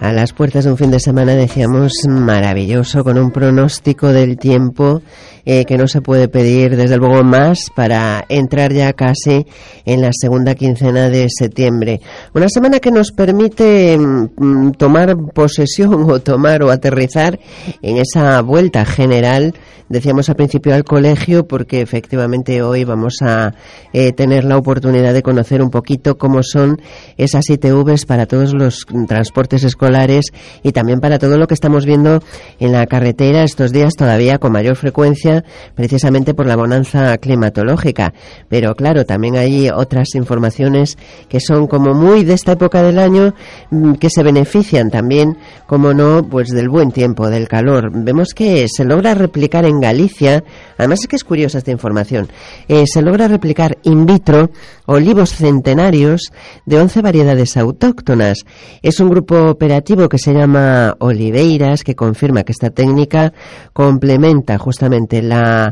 a las puertas de un fin de semana, decíamos, maravilloso, con un pronóstico del tiempo que no se puede pedir, desde luego, más para entrar ya casi en la segunda quincena de septiembre. Una semana que nos permite tomar posesión o aterrizar en esa vuelta general, decíamos al principio, al colegio, porque efectivamente hoy vamos a tener la oportunidad de conocer un poquito cómo son esas ITVs para todos los transportes escolares y también para todo lo que estamos viendo en la carretera estos días, todavía con mayor frecuencia, precisamente por la bonanza climatológica. Pero claro, también hay otras informaciones que son como muy de esta época del año, que se benefician también, como no, pues del buen tiempo, del calor. Vemos que se logra replicar en Galicia, además es que es curiosa esta información, se logra replicar in vitro olivos centenarios de 11 variedades autóctonas. Es un grupo operativo que se llama Oliveiras, que confirma que esta técnica complementa justamente la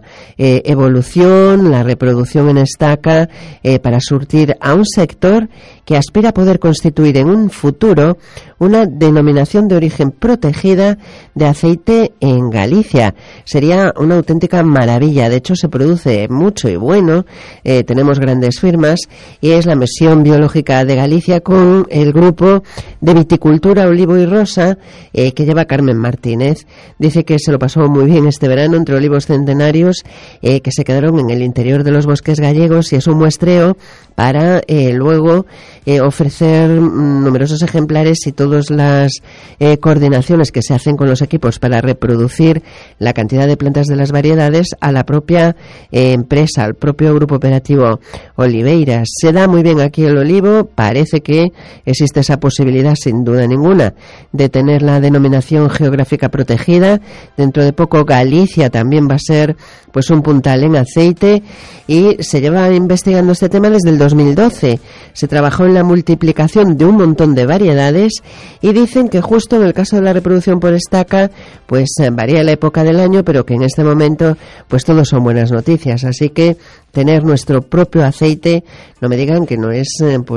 evolución, la reproducción en estaca, para surtir a un sector que aspira a poder constituir en un futuro una denominación de origen protegida de aceite en Galicia. Sería una auténtica maravilla. De hecho, se produce mucho y bueno. Tenemos grandes firmas y es la Misión Biológica de Galicia con el grupo de viticultura Olivo y Rosa, que lleva Carmen Martínez. Dice que se lo pasó muy bien este verano entre olivos centenarios que se quedaron en el interior de los bosques gallegos, y es un muestreo para luego ofrecer numerosos ejemplares y todas las coordinaciones que se hacen con los equipos para reproducir la cantidad de plantas de las variedades a la propia empresa, al propio grupo operativo Oliveiras. Se da muy bien aquí el olivo, parece que existe esa posibilidad sin duda ninguna de tener la denominación geográfica protegida. Dentro de poco Galicia también va a ser pues un puntal en aceite, y se lleva investigando este tema desde el 2012. Se trabajó en la multiplicación de un montón de variedades y dicen que justo en el caso de la reproducción por estaca pues varía la época del año, pero que en este momento pues todo son buenas noticias. Así que tener nuestro propio aceite, no me digan que no es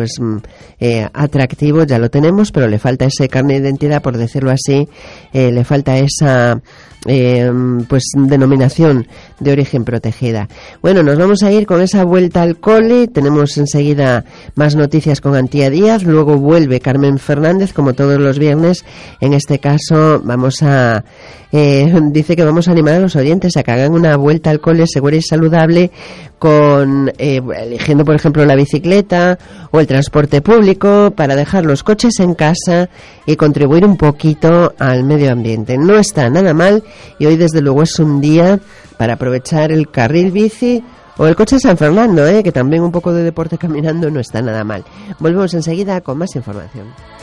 atractivo, ya lo tenemos, pero le falta ese carnet de identidad, por decirlo así, le falta esa denominación de origen protegida. Bueno, nos vamos a ir con esa vuelta al cole. Tenemos enseguida más noticias con Antía Díaz, luego vuelve Carmen Fernández como todos los viernes. En este caso vamos a dice que vamos a animar a los oyentes a que hagan una vuelta al cole segura y saludable, con eligiendo por ejemplo la bicicleta o el transporte público, para dejar los coches en casa y contribuir un poquito al medio ambiente. No está nada mal, y hoy desde luego es un día para aprovechar el carril bici o el coche San Fernando, que también un poco de deporte caminando no está nada mal. Volvemos enseguida con más información.